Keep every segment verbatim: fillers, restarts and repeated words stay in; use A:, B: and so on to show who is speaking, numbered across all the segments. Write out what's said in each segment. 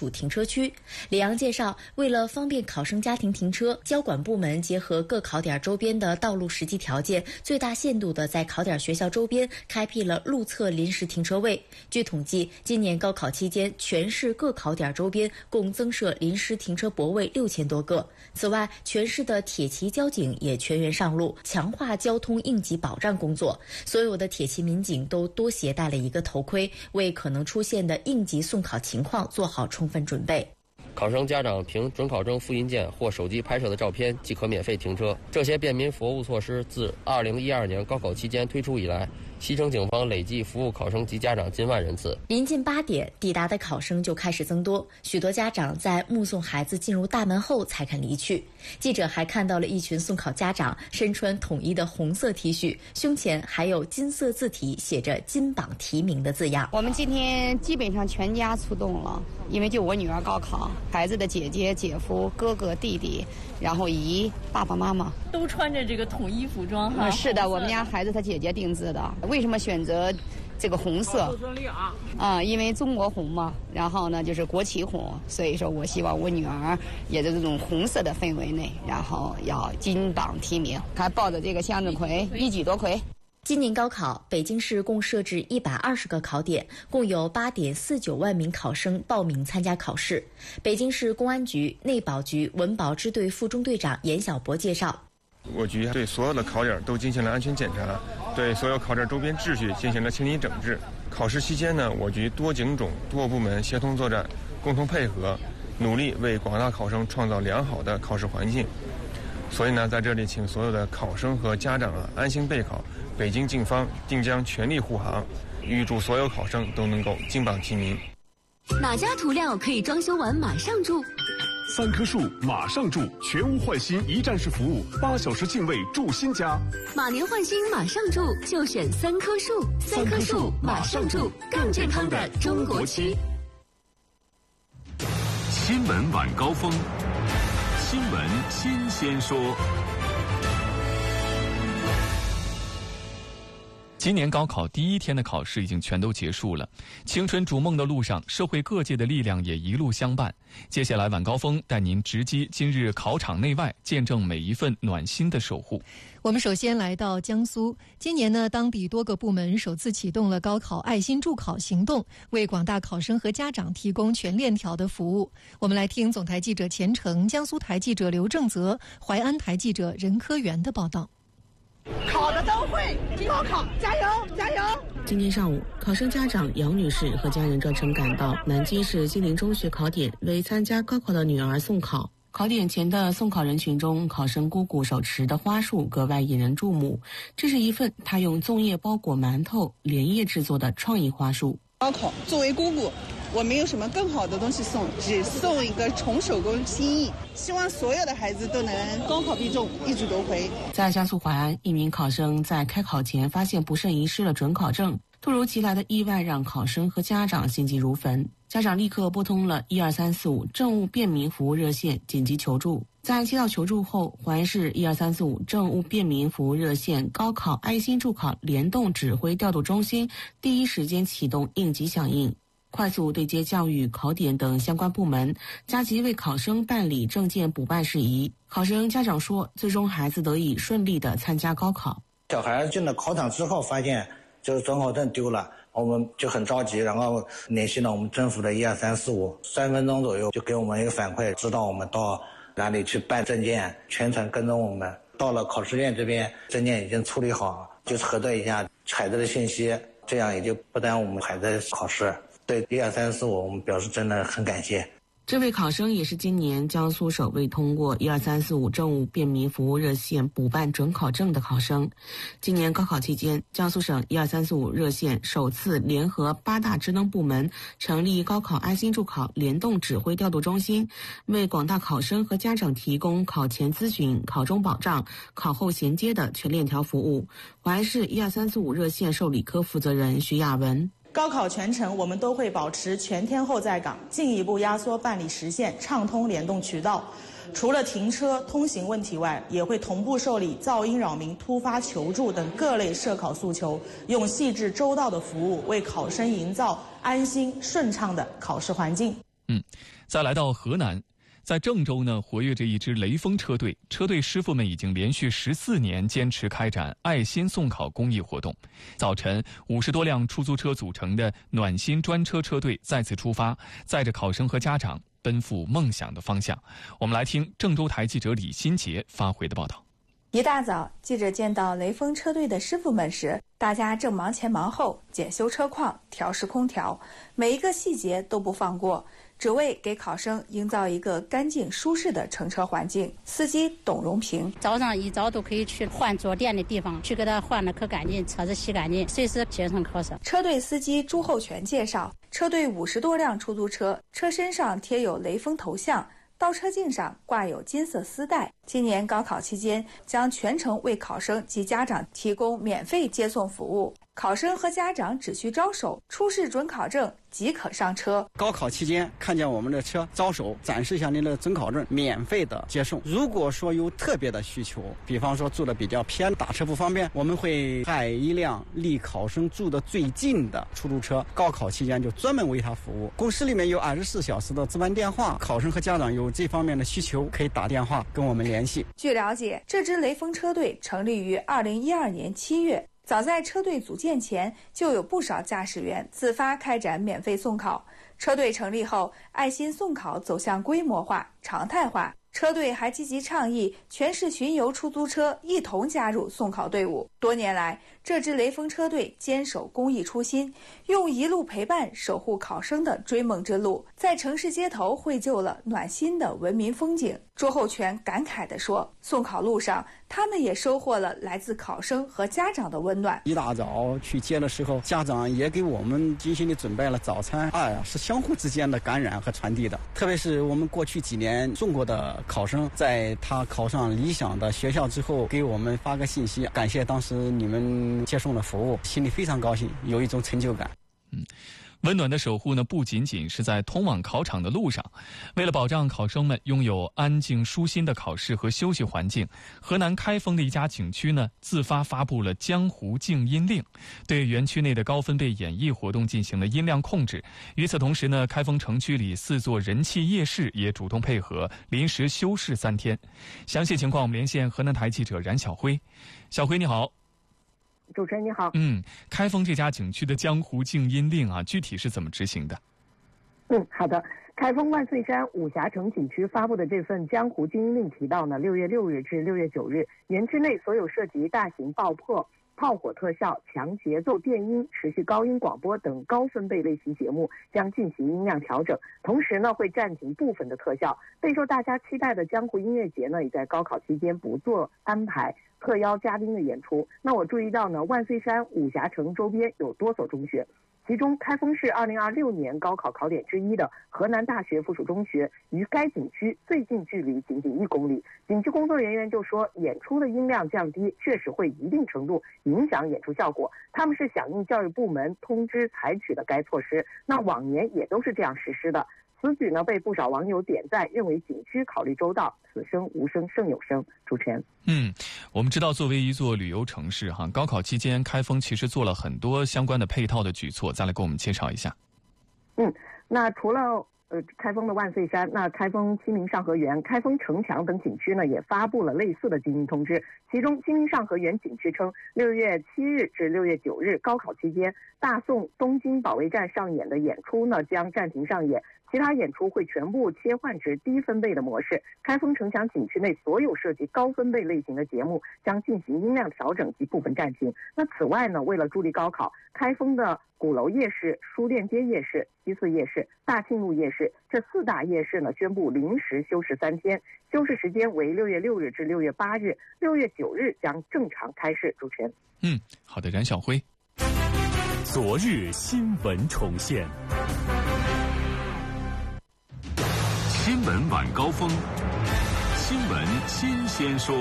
A: 属停车区。李阳介绍，为了方便考生家庭停车，交管部门结合各考点周边的道路实际条件，最大限度地在考点学校周边开辟了路侧临时停车位。据统计，今年高考期间，全市各考点周边共增设临时停车泊位六千多个。此外，全市的铁骑交警也全员上路，强化交通应急保障工作。所有的铁骑民警都多携带了一个头盔，为可能出现的应急送考情况做好充分准备。
B: 考生家长凭准考证复印件或手机拍摄的照片即可免费停车。这些便民服务措施自二零一二年高考期间推出以来，西城警方累计服务考生及家长近万人次。
A: 临近八点，抵达的考生就开始增多，许多家长在目送孩子进入大门后才肯离去。记者还看到了一群送考家长身穿统一的红色 T 恤，胸前还有金色字体写着“金榜题名”的字样。
C: 我们今天基本上全家出动了，因为就我女儿高考，孩子的姐姐、姐夫、哥哥、弟弟，然后姨、爸爸妈妈
D: 都穿着这个统一服装哈。
C: 是的，我们家孩子他姐姐定制的。为什么选择这个红色？啊、嗯，因为中国红嘛，然后呢就是国旗红，所以说我希望我女儿也在这种红色的氛围内，然后要金榜题名。还抱着这个向日葵，一举夺魁。
A: 今年高考，北京市共设置一百二十个考点，共有八点四九万名考生报名参加考试。北京市公安局内保局文保支队副中队长严小博介绍，
E: 我局对所有的考点都进行了安全检查，对所有考点周边秩序进行了清理整治。考试期间呢，我局多警种多部门协同作战，共同配合，努力为广大考生创造良好的考试环境。所以呢，在这里请所有的考生和家长啊安心备考。北京警方定将全力护航，预祝所有考生都能够金榜题名。
F: 哪家涂料可以装修完马上住？
G: 三棵树马上住，全屋换新一站式服务，八小时净位住新家。
F: 马年换新马上住，就选三棵树。三棵树马上住，更健康的中国区。
G: 新闻晚高峰，新闻新鲜说。
H: 今年高考第一天的考试已经全都结束了，青春逐梦的路上，社会各界的力量也一路相伴。接下来晚高峰带您直击今日考场内外，见证每一份暖心的守护。
I: 我们首先来到江苏，今年呢，当地多个部门首次启动了高考爱心助考行动，为广大考生和家长提供全链条的服务。我们来听总台记者钱程、江苏台记者刘正泽、淮安台记者任科元的报道。
J: 考的都会，高考加油加油！
K: 今天上午，考生家长杨女士和家人专程赶到南京市金陵中学考点，为参加高考的女儿送考。考点前的送考人群中，考生姑姑手持的花束格外引人注目。这是一份她用粽叶包裹馒头连夜制作的创意花束。
L: 高考作为姑姑，我没有什么更好的东西送，只送一个重手工心意，希望所有的孩子都能高考必中，一举夺魁。
K: 在江苏淮安，一名考生在开考前发现不慎遗失了准考证，突如其来的意外让考生和家长心急如焚。家长立刻拨通了一二三四五政务便民服务热线紧急求助。在接到求助后，淮安市一二三四五政务便民服务热线高考爱心助考联动指挥调度中心第一时间启动应急响应，快速对接教育、考点等相关部门，加急为考生办理证件补办事宜。考生家长说，最终孩子得以顺利地参加高考。
M: 小孩进了考场之后，发现就是准考证丢了，我们就很着急，然后联系了我们政府的一二三四五，三分钟左右就给我们一个反馈，知道我们到哪里去办证件，全程跟踪我们。到了考试院这边，证件已经处理好，就是核对一下孩子的信息，这样也就不耽误我们孩子考试。对一二三四五，我们表示真的很感谢。
K: 这位考生也是今年江苏首位通过一二三四五政务便民服务热线补办准考证的考生。今年高考期间，江苏省一二三四五热线首次联合八大职能部门成立高考爱心助考联动指挥调度中心，为广大考生和家长提供考前咨询、考中保障、考后衔接的全链条服务。淮安市一二三四五热线受理科负责人徐亚文。
N: 高考全程，我们都会保持全天候在岗，进一步压缩办理时限，畅通联动渠道。除了停车、通行问题外，也会同步受理噪音扰民、突发求助等各类涉考诉求，用细致周到的服务为考生营造安心顺畅的考试环境。
H: 嗯，再来到河南。在郑州呢，活跃着一支雷锋车队，车队师傅们已经连续十四年坚持开展爱心送考公益活动。早晨，五十多辆出租车组成的暖心专车车队再次出发，载着考生和家长奔赴梦想的方向。我们来听郑州台记者李新杰发回的报道。
O: 一大早，记者见到雷锋车队的师傅们时，大家正忙前忙后检修车况、调试空调，每一个细节都不放过，只为给考生营造一个干净舒适的乘车环境。司机董荣平：
P: 早上一早都可以去换坐垫的地方，去给他换的可干净，车子洗干净，随时接上考生。
O: 车队司机朱厚全介绍，车队五十多辆出租车，车身上贴有雷锋头像，倒车镜上挂有金色丝带。今年高考期间，将全程为考生及家长提供免费接送服务。考生和家长只需招手，出示准考证即可上车。
Q: 高考期间看见我们的车，招手展示一下您的准考证，免费的接送。如果说有特别的需求，比方说住的比较偏，打车不方便，我们会派一辆离考生住的最近的出租车，高考期间就专门为他服务。公司里面有二十四小时的值班电话，考生和家长有这方面的需求，可以打电话跟我们联系。
O: 据了解，这支雷锋车队成立于二零一二年七月。早在车队组建前，就有不少驾驶员自发开展免费送考。车队成立后，爱心送考走向规模化、常态化。车队还积极倡议全市巡游出租车一同加入送考队伍。多年来，这支雷锋车队坚守公益初心，用一路陪伴守护考生的追梦之路，在城市街头绘就了暖心的文明风景。朱厚全感慨地说，送考路上他们也收获了来自考生和家长的温暖。
Q: 一大早去接的时候，家长也给我们精心地准备了早餐，哎呀，是相互之间的感染和传递的。特别是我们过去几年送过的考生，在他考上理想的学校之后，给我们发个信息，感谢当时你们接送的服务，心里非常高兴，有一种成就感。
H: 嗯。温暖的守护呢，不仅仅是在通往考场的路上。为了保障考生们拥有安静舒心的考试和休息环境，河南开封的一家景区呢，自发发布了江湖静音令，对园区内的高分贝演艺活动进行了音量控制。与此同时呢，开封城区里四座人气夜市也主动配合，临时休市三天。详细情况我们连线河南台记者冉晓辉。小辉你好。
R: 主持人你好。
H: 嗯，开封这家景区的江湖静音令啊，具体是怎么执行的？
R: 嗯，好的。开封万岁山武侠城景区发布的这份江湖静音令提到呢，六月六日至六月九日，园区内所有涉及大型爆破、炮火特效、强节奏电音、持续高音广播等高分贝类型节目将进行音量调整，同时呢会暂停部分的特效。备受大家期待的江湖音乐节呢，也在高考期间不做安排特邀嘉宾的演出。那我注意到呢，万岁山武侠城周边有多所中学，其中开封市二零二六年高考考点之一的河南大学附属中学与该景区最近距离仅仅一公里。景区工作人员就说，演出的音量降低确实会一定程度影响演出效果，他们是响应教育部门通知采取的该措施，那往年也都是这样实施的。此举呢被不少网友点赞，认为景区考虑周到，此生无声胜有声。主持人，
H: 嗯，我们知道作为一座旅游城市哈，高考期间开封其实做了很多相关的配套的举措，再来给我们介绍一下。
R: 嗯，那除了呃，开封的万岁山，那开封清明上河园、开封城墙等景区呢，也发布了类似的静音通知。其中，清明上河园景区称，六月七日至六月九日高考期间，大宋东京保卫战上演的演出呢将暂停上演，其他演出会全部切换至低分贝的模式。开封城墙景区内所有涉及高分贝类型的节目将进行音量调整及部分暂停。那此外呢，为了助力高考，开封的鼓楼夜市、书店街夜市、西四夜市、大庆路夜市这四大夜市呢宣布临时休市三天，休市时间为六月六日至六月八日，六月九日将正常开市。主持人，
H: 嗯，好的，冉晓辉。
G: 昨日新闻重现，新闻晚高峰，新闻新鲜说。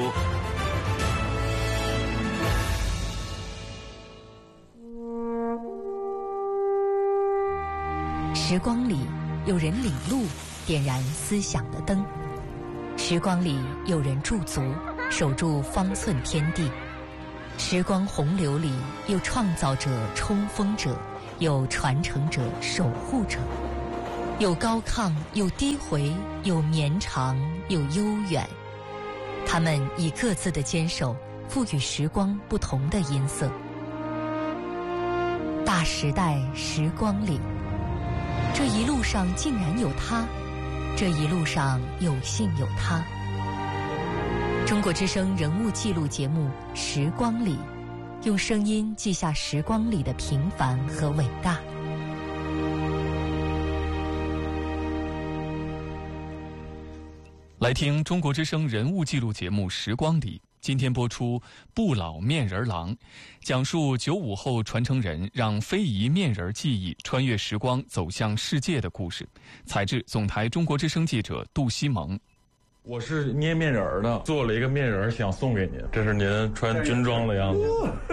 S: 时光里有人领路，点燃思想的灯；时光里有人驻足，守住方寸天地；时光洪流里有创造者、冲锋者，有传承者、守护者。 有高亢，有低回，有绵长，有悠远。他们以各自的坚守，赋予时光不同的音色。大时代时光里，这一路上竟然有他，这一路上有幸有他。中国之声人物记录节目《时光里》，用声音记下时光里的平凡和伟大。
H: 来听中国之声人物记录节目《时光里》，今天播出《不老面人郎》，讲述九五后传承人让非遗面人技艺穿越时光走向世界的故事。采制总台中国之声记者杜西蒙。
T: 我是捏面人的，做了一个面人想送给您，这是您穿军装的样子。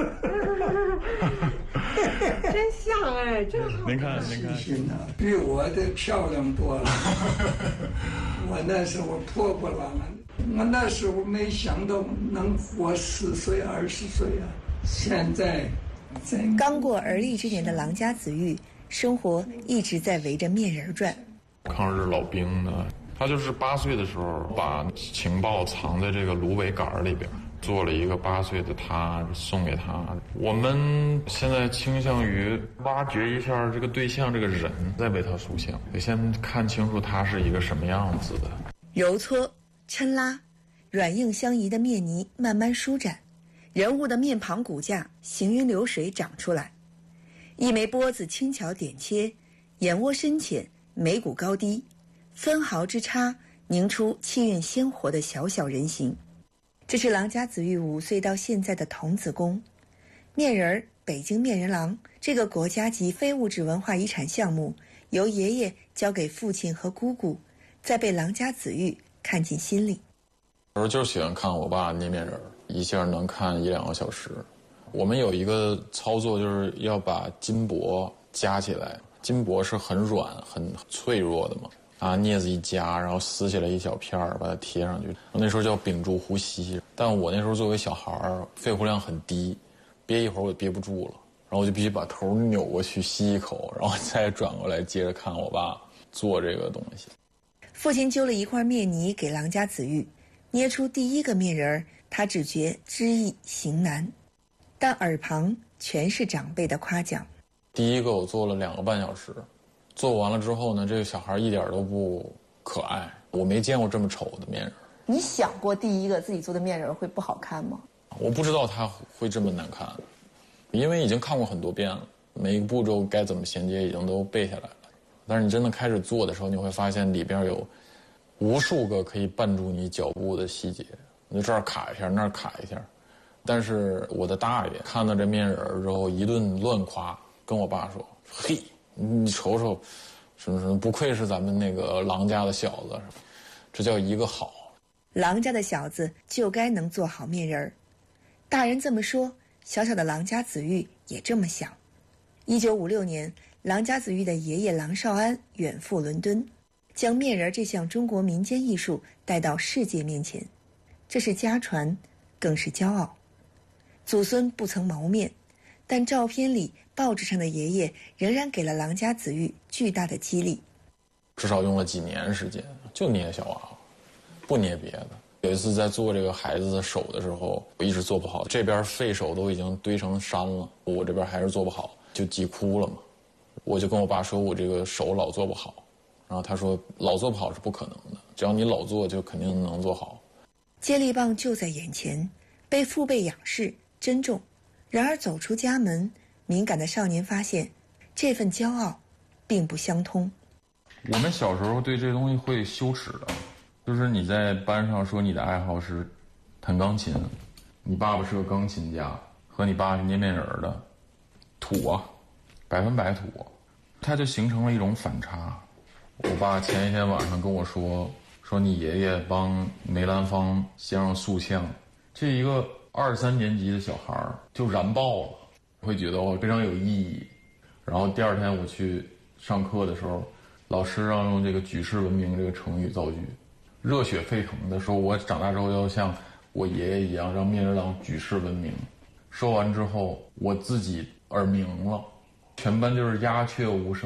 U: 真像哎，真好。
T: 您看，您看，
U: 比我的漂亮多了。我那时候破破烂烂，我那时候没想到能活十岁二十岁啊！现在，
V: 刚过而立之年的郎家子玉，生活一直在围着面人转。
T: 抗日老兵呢，他就是八岁的时候把情报藏在这个芦苇杆里边，做了一个八岁的他送给他。我们现在倾向于挖掘一下这个对象这个人，再为他塑像，得先看清楚他是一个什么样子的。
V: 揉搓、抻拉，软硬相宜的面泥慢慢舒展，人物的面庞骨架行云流水长出来。一枚波子轻巧点切，眼窝深浅，眉骨高低，分毫之差凝出气韵鲜活的小小人形。这是郎家子玉五岁到现在的童子功。面人儿北京面人郎这个国家级非物质文化遗产项目，由爷爷交给父亲和姑姑，再被郎家子玉看进心里。
T: 有时候就喜欢看我爸捏面人，一下能看一两个小时。我们有一个操作，就是要把金箔夹起来，金箔是很软很脆弱的嘛，啊，镊子一夹，然后撕下来一小片儿，把它贴上去。那时候叫屏住呼吸，但我那时候作为小孩儿，肺活量很低，憋一会儿我憋不住了，然后我就必须把头扭过去吸一口，然后再转过来接着看我爸做这个东西。
V: 父亲揪了一块面泥给郎家子玉，捏出第一个面人儿，他只觉知易行难，但耳旁全是长辈的夸奖。
T: 第一个我做了两个半小时，做完了之后呢，这个小孩一点都不可爱，我没见过这么丑的面人。
V: 你想过第一个自己做的面人会不好看吗？
T: 我不知道他会这么难看，因为已经看过很多遍了，每一个步骤该怎么衔接已经都背下来了。但是你真的开始做的时候，你会发现里边有无数个可以绊住你脚步的细节，你就这儿卡一下，那儿卡一下。但是我的大爷看到这面人之后一顿乱夸，跟我爸说：“嘿，你瞅瞅，什么什么，不愧是咱们那个郎家的小子，这叫一个好。”
V: 郎家的小子就该能做好面人儿。大人这么说，小小的郎家子玉也这么想。一九五六年，郎家子玉的爷爷郎绍安远赴伦敦，将面人这项中国民间艺术带到世界面前，这是家传，更是骄傲。祖孙不曾谋面，但照片里、报纸上的爷爷仍然给了郎家子玉巨大的激励。
T: 至少用了几年时间，就捏小娃娃，不捏别的。有一次在做这个孩子的手的时候，我一直做不好，这边废手都已经堆成山了，我这边还是做不好，就急哭了嘛。我就跟我爸说，我这个手老做不好，然后他说老做不好是不可能的，只要你老做就肯定能做好。
V: 接力棒就在眼前，被父辈仰视珍重。然而走出家门，敏感的少年发现，这份骄傲并不相通。
T: 我们小时候对这东西会羞耻的，就是你在班上说你的爱好是弹钢琴，你爸爸是个钢琴家，和你爸是捏面人的，土啊，百分百土，它就形成了一种反差。我爸前一天晚上跟我说，说你爷爷帮梅兰芳先生塑像，这一个二三年级的小孩就燃爆了，会觉得我非常有意义。然后第二天我去上课的时候，老师让用这个举世闻名这个成语造句，热血沸腾的说，我长大之后要像我爷爷一样让面人郎举世闻名。说完之后，我自己耳鸣了，全班就是鸦雀无声。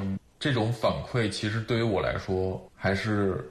T: 这种反馈其实对于我来说还是